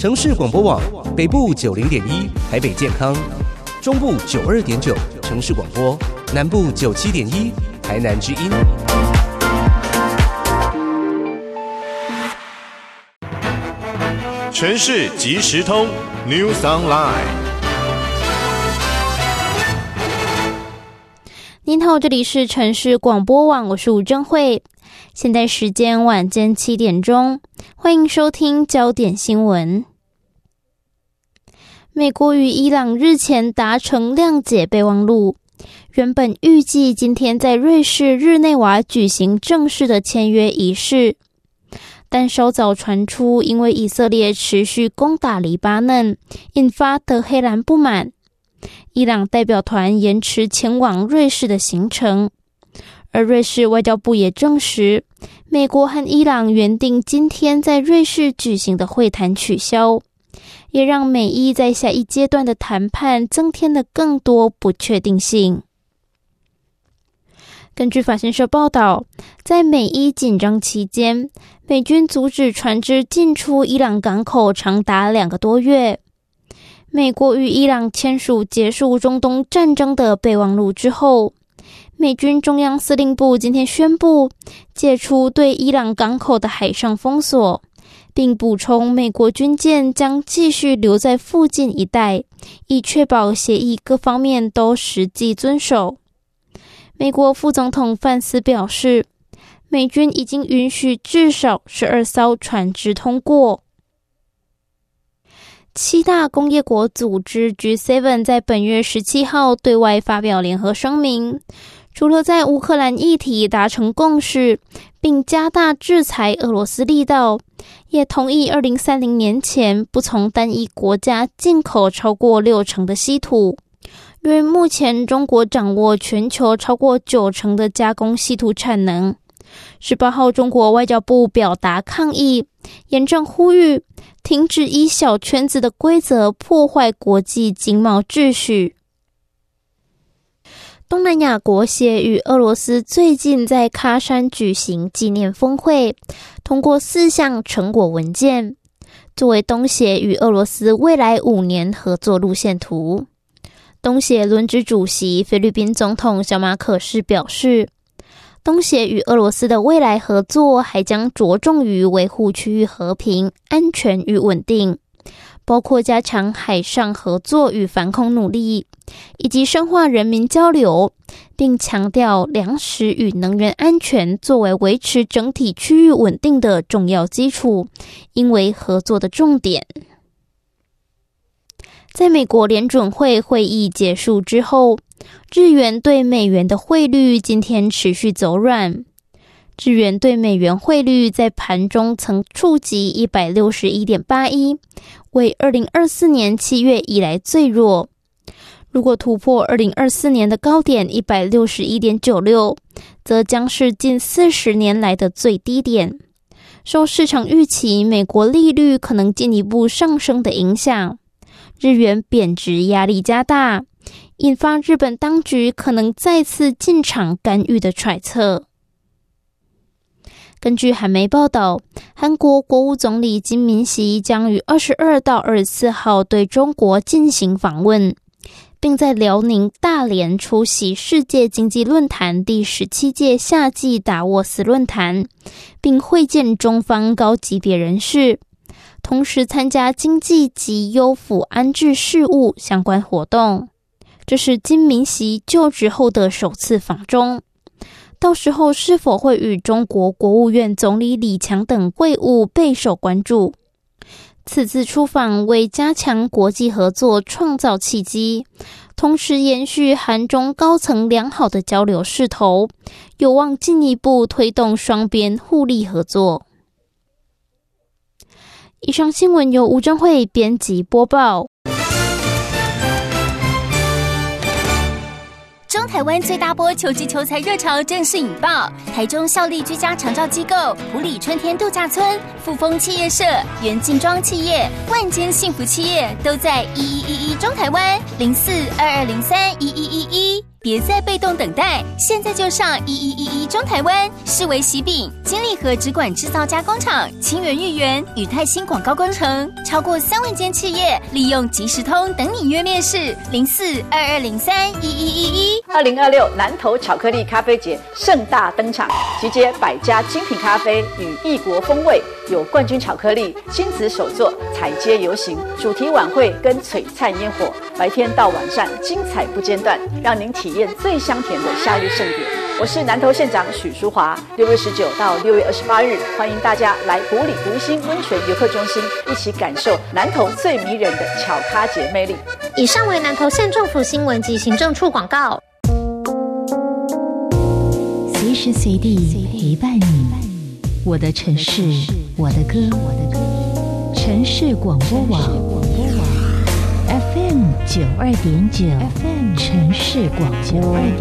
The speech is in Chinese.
城市广播网北部90.1台北健康，中部92.9城市广播，南部97.1台南之音。 城市即时通 News Online。 您好，这里是城市广播网，我是吴珍慧。现在时间晚间7点钟，欢迎收听焦点新闻。美国与伊朗日前达成谅解备忘录，原本预计今天在瑞士日内瓦举行正式的签约仪式，但稍早传出因为以色列持续攻打黎巴嫩，引发德黑兰不满，伊朗代表团延迟前往瑞士的行程。而瑞士外交部也证实，美国和伊朗原定今天在瑞士举行的会谈取消，也让美伊在下一阶段的谈判增添了更多不确定性。根据法新社报道，在美伊紧张期间，美军阻止船只进出伊朗港口长达2个多月。美国与伊朗签署结束中东战争的备忘录之后，美军中央司令部今天宣布解除对伊朗港口的海上封锁，并补充美国军舰将继续留在附近一带，以确保协议各方面都实际遵守。美国副总统范斯表示，美军已经允许至少12艘船只通过。7大工业国组织 G7 在本月17号对外发表联合声明，除了在乌克兰议题达成共识，并加大制裁俄罗斯力道，也同意2030年前不从单一国家进口超过60%的稀土。因为目前中国掌握全球超过90%的加工稀土产能。18号中国外交部表达抗议，严正呼吁停止以小圈子的规则破坏国际经贸秩序。东南亚国协与俄罗斯最近在喀山举行纪念峰会，通过4项成果文件，作为东协与俄罗斯未来5年合作路线图。东协轮值主席菲律宾总统小马可仕表示，东协与俄罗斯的未来合作还将着重于维护区域和平、安全与稳定，包括加强海上合作与反恐努力，以及深化人民交流，并强调粮食与能源安全作为维持整体区域稳定的重要基础，应为合作的重点。在美国联准会会议结束之后，日元对美元的汇率今天持续走软。日元对美元汇率在盘中曾触及 161.81， 为2024年7月以来最弱。如果突破2024年的高点 161.96， 则将是近40年来的最低点。受市场预期美国利率可能进一步上升的影响，日元贬值压力加大，引发日本当局可能再次进场干预的揣测。根据韩媒报道，韩国国务总理金敏熙将于22到24号对中国进行访问，并在辽宁大连出席世界经济论坛第17届夏季达沃斯论坛，并会见中方高级别人士，同时参加经济及优抚安置事务相关活动。这是金敏熙就职后的首次访中，到时候是否会与中国国务院总理李强等会晤备受关注。此次出访为加强国际合作创造契机，同时延续韩中高层良好的交流势头，有望进一步推动双边互利合作。以上新闻由吴珍慧编辑播报。 中台湾最大波秋季球赛热潮正式引爆，台中效力居家长照机构埔里春天度假村、富丰企业社、元劲庄企业、万间幸福企业都在1111中台湾0422031111 别再被动等待，现在就上1111中台湾视为喜饼金利和直管制造加工厂、清源裕元与泰兴广告工程，超过3万间企业利用即时通等你约面试0422031111。2026 南投巧克力咖啡节盛大登场，集结100家精品咖啡与异国风味，有冠军巧克力、亲子手作、踩街游行、主题晚会跟璀璨烟火，白天到晚上精彩不间断，让您体验最香甜的夏日盛典。我是南投县长许淑华，6月19到6月28日，欢迎大家来埔里湖心温泉游客中心，一起感受南投最迷人的巧咖节魅力。 以上为南投县政府新闻及行政处广告。 随时随地陪伴你，我的城市，我的歌，城市广播网 FM 92.9，城市广播。